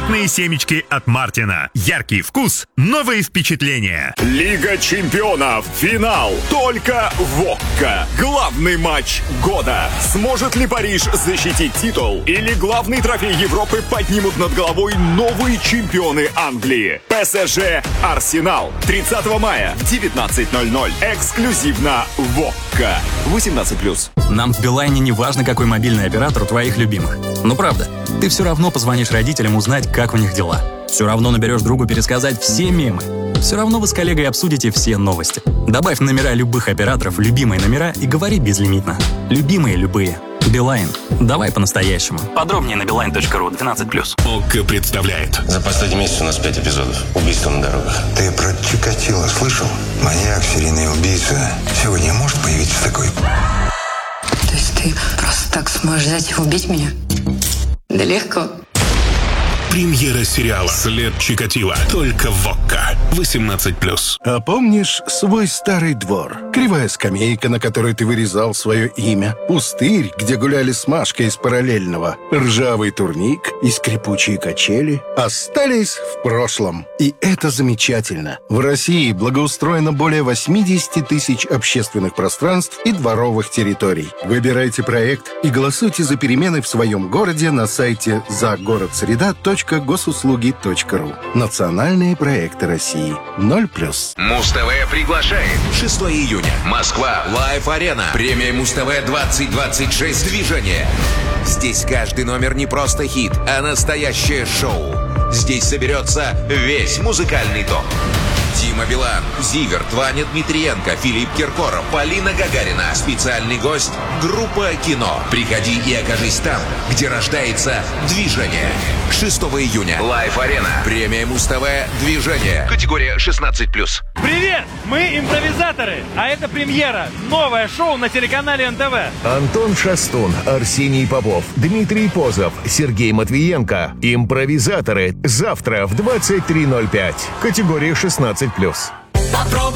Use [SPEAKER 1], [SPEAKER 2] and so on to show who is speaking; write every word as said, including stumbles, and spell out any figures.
[SPEAKER 1] Мятные семечки от Мартина. Яркий вкус, новые впечатления.
[SPEAKER 2] Лига чемпионов. Финал. Только в ОККО. Главный матч года. Сможет ли Париж защитить титул? Или главный трофей Европы поднимут над головой новые чемпионы Англии? ПСЖ Арсенал. тридцатого мая в девятнадцать ноль ноль. Эксклюзивно в ОККО. восемнадцать плюс.
[SPEAKER 3] Нам в Билайне не важно, какой мобильный оператор у твоих любимых. Ну правда, ты все равно позвонишь родителям узнать, как у них дела. Все равно наберешь другу пересказать все мемы. Все равно вы с коллегой обсудите все новости. Добавь номера любых операторов в любимые номера и говори безлимитно. Любимые любые. Билайн. Давай по-настоящему. Подробнее на билайн точка ру. двенадцать плюс.
[SPEAKER 4] ОККО представляет.
[SPEAKER 5] За последний месяц у нас пять эпизодов. Убийство на дорогах.
[SPEAKER 6] Ты про Чикатило слышал? Маньяк, серийный убийца. Сегодня может появиться такой?
[SPEAKER 7] То есть ты просто так сможешь взять и убить меня? Да легко.
[SPEAKER 4] Премьера сериала «След Чикатило». Только в ОККО. восемнадцать плюс.
[SPEAKER 8] А помнишь свой старый двор? Кривая скамейка, на которой ты вырезал свое имя. Пустырь, где гуляли с Машкой из параллельного. Ржавый турник и скрипучие качели остались в прошлом. И это замечательно. В России благоустроено более восемьдесят тысяч общественных пространств и дворовых территорий. Выбирайте проект и голосуйте за перемены в своем городе на сайте загородсреда точка госуслуги точка ру. Национальные проекты России. ноль плюс.
[SPEAKER 9] Муз-ТВ приглашает. шестого июня. Москва. Лайв-арена. Премия Муз-ТВ двадцать двадцать шесть. Движение. Здесь каждый номер не просто хит, а настоящее шоу. Здесь соберется весь музыкальный топ. Дима Билан, Зиверт, Ваня Дмитриенко, Филипп Киркоров, Полина Гагарина. Специальный гость – группа «Кино». Приходи и окажись там, где рождается движение. шестого июня. Лайв-арена. Премия Муз-ТВ «Движение». Категория шестнадцать плюс.
[SPEAKER 10] Привет! Мы импровизаторы, а это премьера. Новое шоу на телеканале эн тэ вэ.
[SPEAKER 11] Антон Шастун, Арсений Попов, Дмитрий Позов, Сергей Матвиенко. Импровизаторы. Завтра в двадцать три ноль пять. Категория шестнадцать плюс.
[SPEAKER 12] Попробуй.